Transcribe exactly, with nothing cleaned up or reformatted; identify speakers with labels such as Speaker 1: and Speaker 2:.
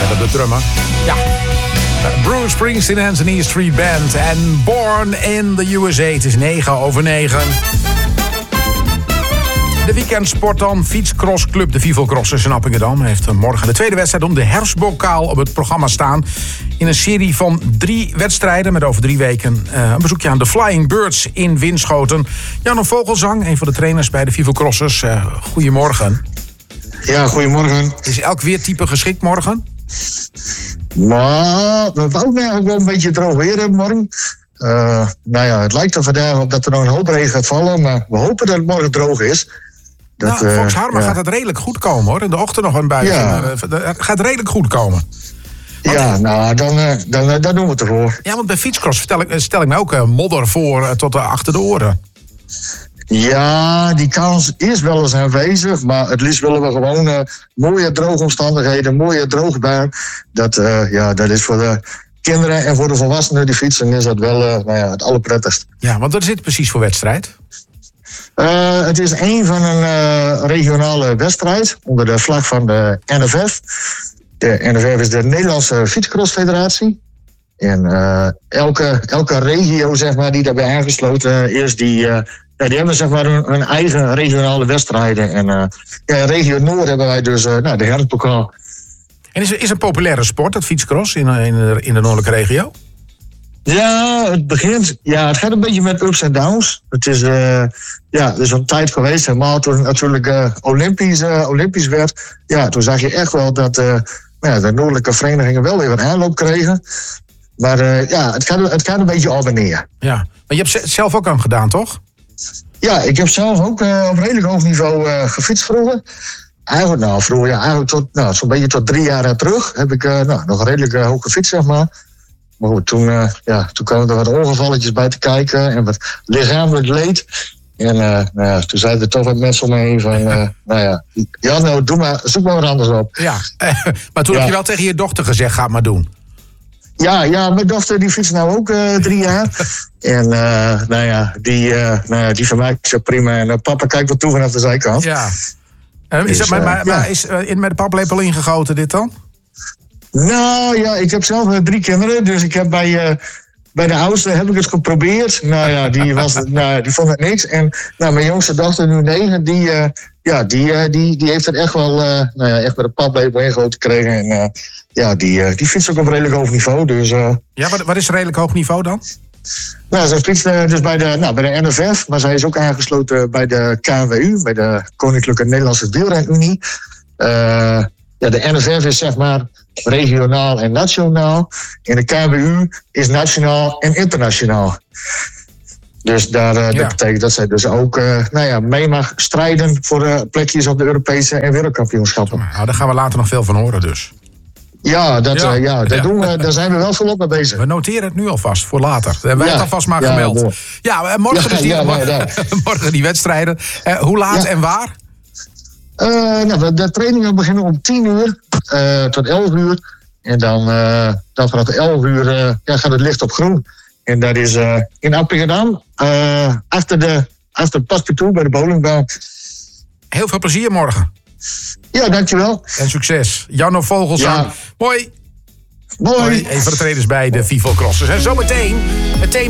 Speaker 1: met op de drummer. Ja. Bruce Springsteen en zijn E Street Band. En Born in the U S A. Het is negen over negen. De weekendsport dan. Fietscrossclub de Vivalcrossers in Appingedam heeft morgen de tweede wedstrijd om de herfstbokaal op het programma staan. In een serie van drie wedstrijden met over drie weken uh, een bezoekje aan de Flying Birds in Winschoten. Jan Vogelzang, een van de trainers bij de Vivalcrossers. Uh, goedemorgen.
Speaker 2: Ja, goedemorgen.
Speaker 1: Is elk weertype geschikt morgen?
Speaker 2: Maar we wouden eigenlijk wel een beetje droog weer hebben morgen. Uh, nou ja, het lijkt er vandaag op dat er nog een hoop regen gaat vallen, maar we hopen dat het morgen droog is. Dat,
Speaker 1: nou, volgens Harma
Speaker 2: uh, ja.
Speaker 1: gaat het redelijk goed komen, hoor. In de ochtend nog een buitje.
Speaker 2: Ja.
Speaker 1: Het gaat redelijk goed komen. Want,
Speaker 2: ja, nou, dan, uh, dan, uh, dan doen we het ervoor.
Speaker 1: Ja, want bij fietscross stel ik, stel ik me ook uh, modder voor uh, tot uh, achter de oren.
Speaker 2: Ja, die kans is wel eens aanwezig, maar het liefst willen we gewoon uh, mooie droogomstandigheden, mooie droogbaan. Dat, uh, ja, dat is voor de kinderen en voor de volwassenen die fietsen is dat wel uh, nou ja, het allerprettigst.
Speaker 1: Ja, want wat is dit precies voor wedstrijd?
Speaker 2: Uh, het is een van een uh, regionale wedstrijd onder de vlag van de N F F. De N F F is de Nederlandse Fietscrossfederatie. En uh, elke, elke regio zeg maar, die daarbij aangesloten is, die, uh, ja, die hebben zeg maar, hun, hun eigen regionale wedstrijden. En uh, ja, in regio Noord hebben wij dus uh, nou, de herfstpokaal.
Speaker 1: En is is een populaire sport, dat fietscross, in, in, de, in de noordelijke regio?
Speaker 2: Ja, het begint. Ja, het gaat een beetje met ups en downs. Het is, uh, ja, er is een tijd geweest, helemaal toen het natuurlijk uh, Olympisch, uh, Olympisch werd. Ja, toen zag je echt wel dat uh, ja, de noordelijke verenigingen wel weer wat aanloop kregen. Maar uh, ja, het gaat, het gaat een beetje op en neer.
Speaker 1: Ja, maar je hebt het zelf ook aan gedaan, toch?
Speaker 2: Ja, ik heb zelf ook uh, op redelijk hoog niveau uh, gefietst vroeger. Eigenlijk, nou, vroeger, ja, eigenlijk tot, nou, zo'n beetje tot drie jaar terug heb ik uh, nou, nog redelijk uh, hoog gefietst, zeg maar. Maar goed, toen, uh, ja, toen kwamen er wat ongevalletjes bij te kijken en wat lichamelijk leed. En uh, nou ja, toen zeiden er toch wat mensen om me heen van, uh, nou ja, ja, nou, doe maar, zoek maar wat anders op.
Speaker 1: Ja, maar toen
Speaker 2: ja.
Speaker 1: heb je wel tegen je dochter gezegd, ga het maar doen.
Speaker 2: Ja, ja, mijn dochter die fietst nou ook uh, drie jaar. En uh, nou ja, die, uh, nou ja, die vermaakt zich prima. En uh, papa kijkt wel toe vanaf de zijkant.
Speaker 1: Ja. Uh, is
Speaker 2: dus,
Speaker 1: dat, maar, maar,
Speaker 2: uh,
Speaker 1: maar
Speaker 2: ja.
Speaker 1: is uh, in, met de paplepel ingegoten dit dan?
Speaker 2: Nou ja, ik heb zelf uh, drie kinderen. Dus ik heb bij, uh, bij de oudste heb ik het geprobeerd. Nou ja, die, was, nou, die vond het niks. En nou, mijn jongste dochter, nu negen, die, uh, ja, die, uh, die, die heeft het echt wel uh, nou ja, echt met een paplepel ingegoten gekregen. En uh, ja, die, uh, die fietst ook op redelijk hoog niveau. Dus, uh,
Speaker 1: ja, wat, wat is redelijk hoog niveau dan?
Speaker 2: Nou, zij fietst uh, dus bij de, nou, bij de N F F, maar zij is ook aangesloten bij de K N W U, bij de Koninklijke Nederlandse Wielrenunie. Uh, ja, de N F F is zeg maar regionaal en nationaal. En de K N W U is nationaal en internationaal. Dus daar, uh,
Speaker 1: ja.
Speaker 2: dat betekent dat zij dus ook uh, nou ja, mee mag strijden voor uh, plekjes op de Europese en wereldkampioenschappen.
Speaker 1: Nou, daar gaan we later nog veel van horen dus.
Speaker 2: Ja, dat,
Speaker 1: ja.
Speaker 2: Uh, ja, dat
Speaker 1: ja.
Speaker 2: Doen we, daar zijn we wel volop mee bezig.
Speaker 1: We noteren het nu alvast voor later. We hebben
Speaker 2: ja.
Speaker 1: het alvast maar
Speaker 2: ja,
Speaker 1: gemeld.
Speaker 2: Mooi.
Speaker 1: Ja, morgen,
Speaker 2: ja,
Speaker 1: dus die,
Speaker 2: ja,
Speaker 1: morgen,
Speaker 2: ja,
Speaker 1: morgen die wedstrijden. Uh, hoe laat
Speaker 2: ja.
Speaker 1: en waar?
Speaker 2: Uh, nou, de, de trainingen beginnen om tien uur uh, tot elf uur. En dan, uh, dan vanaf elf uur uh, ja, gaat het licht op groen. En dat is uh, in Appingedam, uh, achter de achter het Paspartout bij de bowlingbaan.
Speaker 1: Heel veel plezier morgen.
Speaker 2: Ja, dankjewel.
Speaker 1: En succes. Janno Vogelzang.
Speaker 2: Ja.
Speaker 1: Mooi.
Speaker 2: Mooi.
Speaker 1: Mooi. Een van de trainers bij de Vivalcrossers. En zometeen meteen